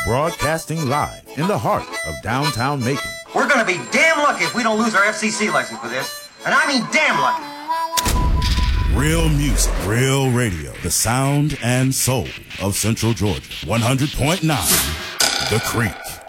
broadcasting live in the heart of downtown Macon. We're going to be damn lucky if we don't lose our FCC license for this. And I mean damn lucky. Real music, real radio, the sound and soul of Central Georgia. 100.9, The Creek.